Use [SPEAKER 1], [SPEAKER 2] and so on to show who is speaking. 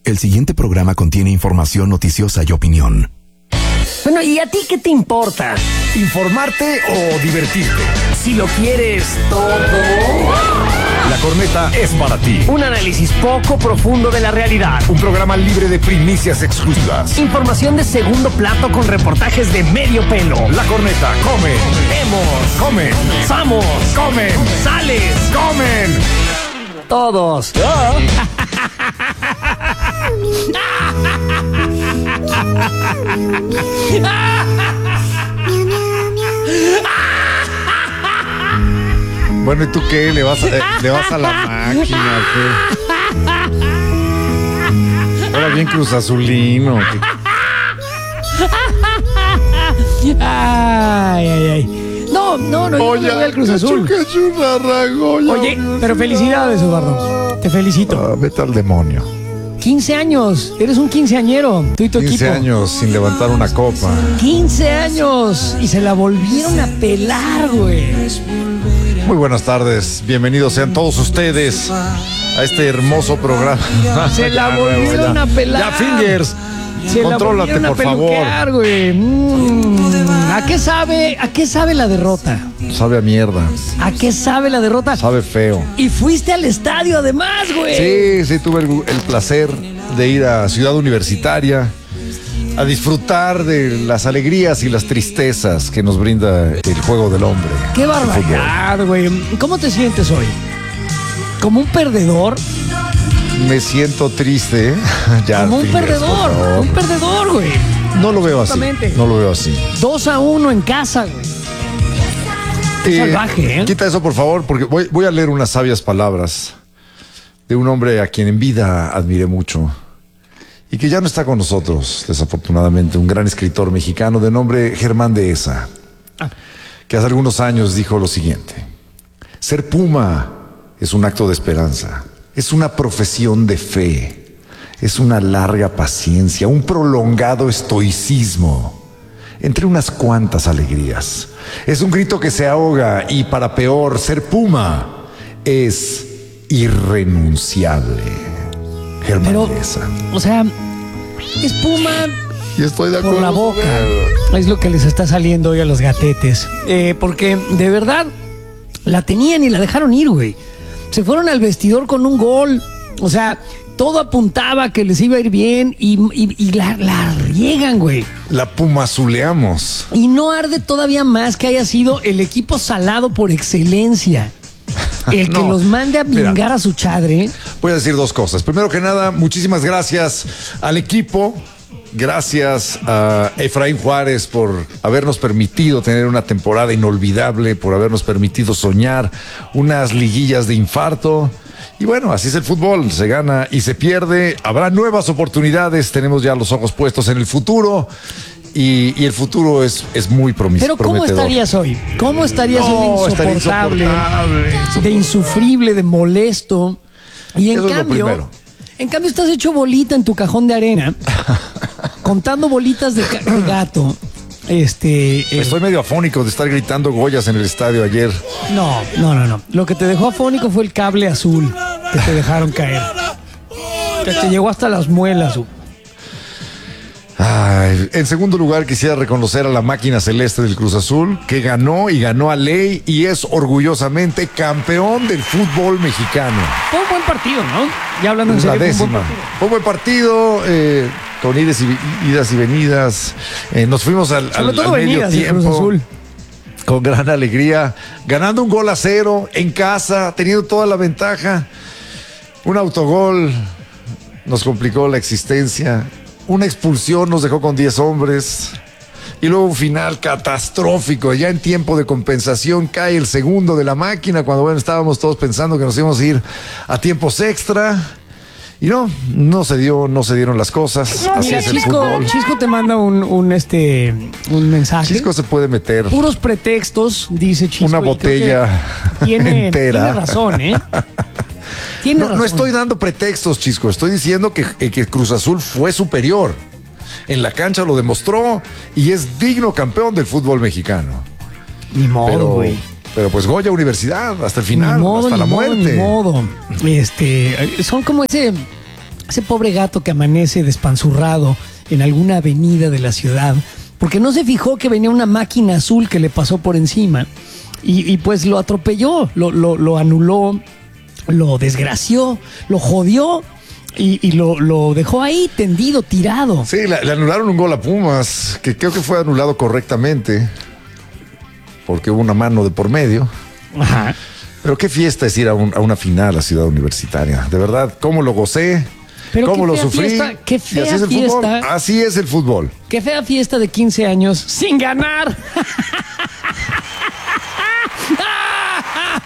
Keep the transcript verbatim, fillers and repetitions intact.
[SPEAKER 1] El siguiente programa contiene información noticiosa y opinión.
[SPEAKER 2] Bueno, ¿y a ti qué te importa?
[SPEAKER 3] ¿Informarte o divertirte?
[SPEAKER 2] Si lo quieres todo.
[SPEAKER 3] La Corneta es para ti.
[SPEAKER 2] Un análisis poco profundo de la realidad.
[SPEAKER 3] Un programa libre de primicias exclusivas.
[SPEAKER 2] Información de segundo plato con reportajes de medio pelo.
[SPEAKER 3] La Corneta come.
[SPEAKER 2] Vemos.
[SPEAKER 3] Comen.
[SPEAKER 2] Vamos.
[SPEAKER 3] Comen.
[SPEAKER 2] Sales.
[SPEAKER 3] Comen.
[SPEAKER 2] Todos.
[SPEAKER 3] Bueno, ¿y tú qué? ¿Le vas a, eh, ¿le vas a la máquina? ¿Qué? Ahora bien Cruz Azulino. ¿Qué?
[SPEAKER 2] Ay, ay, ay. No, no, no, yo no voy al Cruz Azul. Oye, pero felicidades, Eduardo. Te felicito.
[SPEAKER 3] Ah, vete al demonio.
[SPEAKER 2] quince años. Eres un quinceañero. Tú y tu
[SPEAKER 3] quince
[SPEAKER 2] equipo.
[SPEAKER 3] años sin levantar una copa.
[SPEAKER 2] quince años. Y se la volvieron a pelar, güey.
[SPEAKER 3] Muy buenas tardes. Bienvenidos sean todos ustedes a este hermoso programa.
[SPEAKER 2] Se la
[SPEAKER 3] Ya,
[SPEAKER 2] volvieron
[SPEAKER 3] ya.
[SPEAKER 2] a pelar.
[SPEAKER 3] Ya, Fingers.
[SPEAKER 2] Se
[SPEAKER 3] Contrólate,
[SPEAKER 2] la volvieron a
[SPEAKER 3] por favor.
[SPEAKER 2] peluquear, güey. Mm. ¿A qué sabe? ¿A qué sabe la derrota?
[SPEAKER 3] Sabe a mierda.
[SPEAKER 2] ¿A qué sabe la derrota?
[SPEAKER 3] Sabe feo.
[SPEAKER 2] Y fuiste al estadio además, güey.
[SPEAKER 3] Sí, sí, tuve el, el placer de ir a Ciudad Universitaria a disfrutar de las alegrías y las tristezas que nos brinda el juego del hombre.
[SPEAKER 2] Qué barbaridad, güey. ¿Cómo te sientes hoy? ¿Como un perdedor?
[SPEAKER 3] Me siento triste. Ya,
[SPEAKER 2] Como un
[SPEAKER 3] Fingers,
[SPEAKER 2] perdedor.
[SPEAKER 3] por favor.
[SPEAKER 2] Un perdedor, güey.
[SPEAKER 3] No lo veo así.
[SPEAKER 2] Justamente.
[SPEAKER 3] No lo veo así.
[SPEAKER 2] Dos a uno en casa, güey. Qué salvaje, ¿eh?
[SPEAKER 3] Quita eso, por favor, porque voy, voy a leer unas sabias palabras de un hombre a quien en vida admiré mucho y que ya no está con nosotros, desafortunadamente, un gran escritor mexicano de nombre Germán Dehesa,
[SPEAKER 2] Ah.
[SPEAKER 3] que hace algunos años dijo lo siguiente: ser puma es un acto de esperanza, es una profesión de fe, es una larga paciencia, un prolongado estoicismo, entre unas cuantas alegrías. Es un grito que se ahoga y, para peor, ser puma es irrenunciable. Germán
[SPEAKER 2] Pero,
[SPEAKER 3] Dehesa.
[SPEAKER 2] o sea, espuma
[SPEAKER 3] Y estoy de
[SPEAKER 2] por la boca. Es lo que les está saliendo hoy a los gatetes. Eh, porque, de verdad, la tenían y la dejaron ir, güey. Se fueron al vestidor con un gol. O sea, todo apuntaba que les iba a ir bien y, y, y la, la riegan, güey.
[SPEAKER 3] La pumazuleamos.
[SPEAKER 2] Y no arde todavía más que haya sido el equipo salado por excelencia. El que
[SPEAKER 3] No,
[SPEAKER 2] los mande a
[SPEAKER 3] mira.
[SPEAKER 2] vingar a su chadre.
[SPEAKER 3] Voy a decir dos cosas. Primero que nada, muchísimas gracias al equipo. Gracias a Efraín Juárez por habernos permitido tener una temporada inolvidable, por habernos permitido soñar unas liguillas de infarto. Y bueno, así es el fútbol, se gana y se pierde. Habrá nuevas oportunidades, tenemos ya los ojos puestos en el futuro. Y, y el futuro es, es muy promis-
[SPEAKER 2] Pero ¿cómo
[SPEAKER 3] prometedor.
[SPEAKER 2] estarías hoy? ¿Cómo estarías
[SPEAKER 3] No,
[SPEAKER 2] hoy?
[SPEAKER 3] estaría
[SPEAKER 2] Insoportable,
[SPEAKER 3] insoportable,
[SPEAKER 2] de insufrible, de molesto. Y en
[SPEAKER 3] Eso es lo
[SPEAKER 2] cambio,
[SPEAKER 3] primero.
[SPEAKER 2] en cambio estás hecho bolita en tu cajón de arena, contando bolitas de, ca- de gato. Este, eh,
[SPEAKER 3] Estoy medio afónico de estar gritando Goyas en el estadio ayer.
[SPEAKER 2] no, no, no, no. Lo que te dejó afónico fue el cable azul que te dejaron caer. Que te llegó hasta las muelas. Hugo.
[SPEAKER 3] Ay, en segundo lugar, quisiera reconocer a la máquina celeste del Cruz Azul, que ganó y ganó a ley y es orgullosamente campeón del fútbol mexicano.
[SPEAKER 2] Fue un buen partido, ¿no? Ya hablando en
[SPEAKER 3] La
[SPEAKER 2] serio. fue un buen
[SPEAKER 3] décima.
[SPEAKER 2] partido.
[SPEAKER 3] Fue un buen partido, eh, con idas y, idas y venidas. Eh, nos fuimos al,
[SPEAKER 2] Sobre
[SPEAKER 3] al,
[SPEAKER 2] todo
[SPEAKER 3] al medio
[SPEAKER 2] venidas del Cruz
[SPEAKER 3] tiempo.
[SPEAKER 2] Azul.
[SPEAKER 3] Con gran alegría, ganando un gol a cero en casa, teniendo toda la ventaja. Un autogol nos complicó la existencia. Una expulsión nos dejó con diez hombres. Y luego un final catastrófico. Ya en tiempo de compensación cae el segundo de la máquina, cuando bueno, estábamos todos pensando que nos íbamos a ir a tiempos extra. Y no, no se dio, no se dieron las cosas. Así
[SPEAKER 2] Mira,
[SPEAKER 3] es el
[SPEAKER 2] Chisco,
[SPEAKER 3] fútbol.
[SPEAKER 2] Chisco te manda un, un, este, un mensaje.
[SPEAKER 3] Chisco se puede meter
[SPEAKER 2] Puros pretextos, dice Chisco.
[SPEAKER 3] una
[SPEAKER 2] y creo
[SPEAKER 3] botella
[SPEAKER 2] que Tiene,
[SPEAKER 3] entera.
[SPEAKER 2] tiene razón, ¿eh? Tiene
[SPEAKER 3] No,
[SPEAKER 2] razón.
[SPEAKER 3] no estoy dando pretextos, Chisco. Estoy diciendo que, que Cruz Azul fue superior. En la cancha lo demostró y es digno campeón del fútbol mexicano.
[SPEAKER 2] Ni modo,
[SPEAKER 3] Pero,
[SPEAKER 2] güey.
[SPEAKER 3] pero pues Goya Universidad, hasta el final,
[SPEAKER 2] Ni modo,
[SPEAKER 3] hasta
[SPEAKER 2] ni
[SPEAKER 3] la
[SPEAKER 2] modo,
[SPEAKER 3] muerte.
[SPEAKER 2] ni modo. Este, son como ese, ese pobre gato que amanece despanzurrado en alguna avenida de la ciudad, porque no se fijó que venía una máquina azul que le pasó por encima y, y pues lo atropelló, lo, lo, lo anuló, lo desgració, lo jodió y, y lo, lo dejó ahí tendido, tirado.
[SPEAKER 3] Sí, le, le anularon un gol a Pumas, que creo que fue anulado correctamente, porque hubo una mano de por medio.
[SPEAKER 2] Ajá.
[SPEAKER 3] Pero qué fiesta es ir a, un, a una final a Ciudad Universitaria. De verdad, cómo lo gocé,
[SPEAKER 2] Pero
[SPEAKER 3] cómo
[SPEAKER 2] qué
[SPEAKER 3] lo
[SPEAKER 2] fea
[SPEAKER 3] sufrí.
[SPEAKER 2] fiesta, qué
[SPEAKER 3] Y
[SPEAKER 2] fea
[SPEAKER 3] así es el
[SPEAKER 2] fiesta.
[SPEAKER 3] fútbol. Así es el fútbol.
[SPEAKER 2] Qué fea fiesta de quince años sin ganar.